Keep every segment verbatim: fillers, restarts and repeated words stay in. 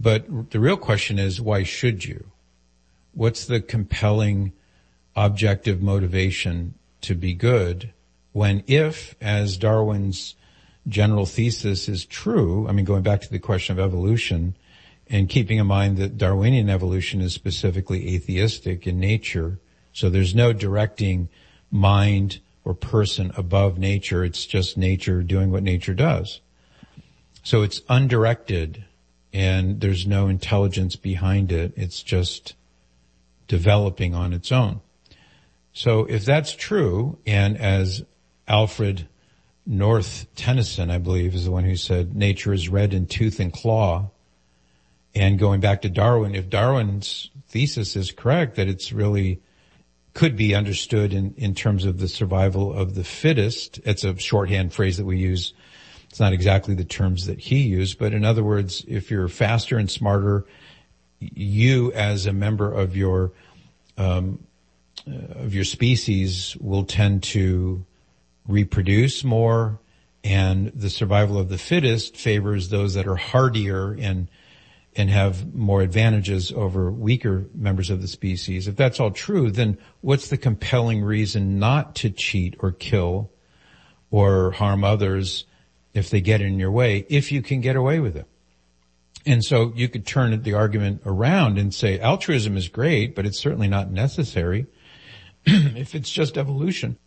But the real question is, why should you? What's the compelling objective motivation to be good when if, as Darwin's general thesis is true, I mean, going back to the question of evolution and keeping in mind that Darwinian evolution is specifically atheistic in nature, so there's no directing mind or person above nature. It's just nature doing what nature does. So it's undirected and there's no intelligence behind it. It's just developing on its own. So if that's true, and as Alfred North Tennyson, I believe, is the one who said, nature is red in tooth and claw, and going back to Darwin, if Darwin's thesis is correct, that it's really could be understood in, in terms of the survival of the fittest. It's a shorthand phrase that we use. It's not exactly the terms that he used, but in other words, if you're faster and smarter, you as a member of your, um, of your species will tend to reproduce more, and the survival of the fittest favors those that are hardier and and have more advantages over weaker members of the species. If that's all true, then what's the compelling reason not to cheat or kill or harm others if they get in your way, if you can get away with it? And so you could turn the argument around and say altruism is great, but it's certainly not necessary if it's just evolution.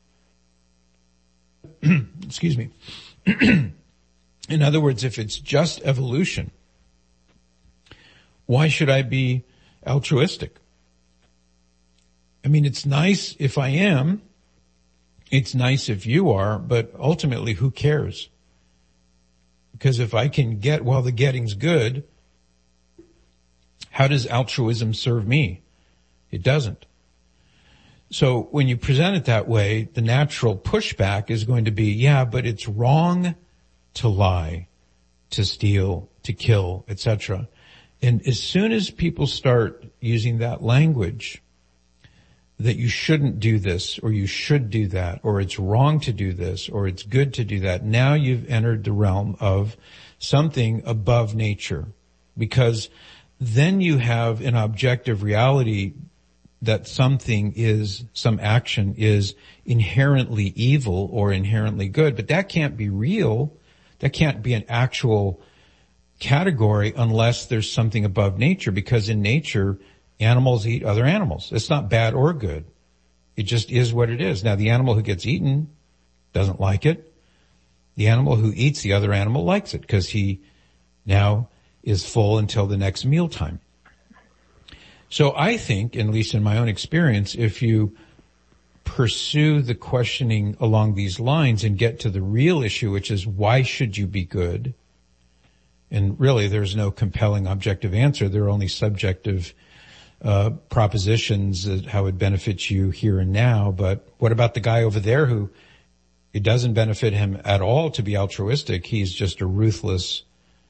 Excuse me. In other words, if it's just evolution, why should I be altruistic? I mean, it's nice if I am. It's nice if you are, but ultimately, who cares? Because if I can get while the getting's good, how does altruism serve me? It doesn't. So when you present it that way, the natural pushback is going to be, yeah, but it's wrong to lie, to steal, to kill, et cetera. And as soon as people start using that language, that you shouldn't do this, or you should do that, or it's wrong to do this, or it's good to do that, now you've entered the realm of something above nature. Because then you have an objective reality that something is, some action is inherently evil or inherently good, but that can't be real. That can't be an actual category unless there's something above nature, because in nature, animals eat other animals. It's not bad or good. It just is what it is. Now, the animal who gets eaten doesn't like it. The animal who eats the other animal likes it because he now is full until the next mealtime. So I think, at least in my own experience, if you pursue the questioning along these lines and get to the real issue, which is why should you be good? And really, there's no compelling objective answer. There are only subjective uh propositions that how it benefits you here and now. But what about the guy over there who it doesn't benefit him at all to be altruistic? He's just a ruthless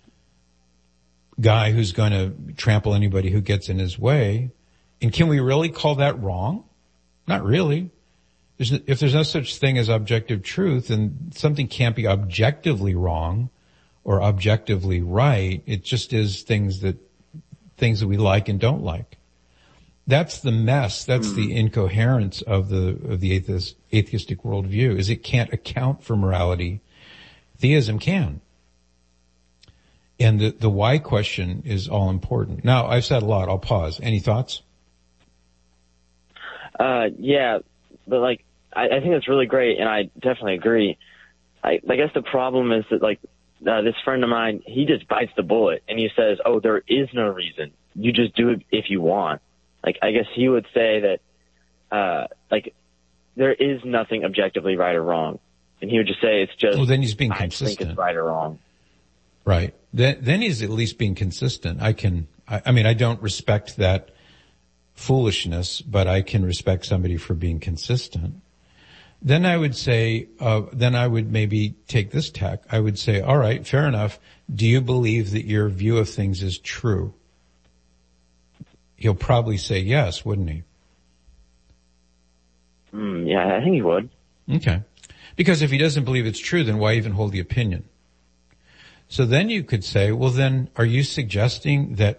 guy who's going to trample anybody who gets in his way. And can we really call that wrong? Not really. There's, if there's no such thing as objective truth, then something can't be objectively wrong or objectively right. It just is things that, things that we like and don't like. That's the mess. That's the incoherence of the, of the atheist, atheistic worldview, is it can't account for morality. Theism can. And the, the why question is all important. Now, I've said a lot. I'll pause. Any thoughts? Uh, yeah, but like, I, I think that's really great, and I definitely agree. I, I guess the problem is that, like, uh, this friend of mine, he just bites the bullet, and he says, oh, there is no reason. You just do it if you want. Like, I guess he would say that, uh, like, there is nothing objectively right or wrong. And he would just say it's just, well, then he's being I consistent. think it's right or wrong. Right. Then, then he's at least being consistent. I can, I, I mean, I don't respect that foolishness, but I can respect somebody for being consistent. Then I would say, uh, then I would maybe take this tack. I would say, all right, fair enough. Do you believe that your view of things is true? He'll probably say yes, wouldn't he? Mm, yeah, I think he would. Okay. Because if he doesn't believe it's true, then why even hold the opinion? So then you could say, well, then are you suggesting that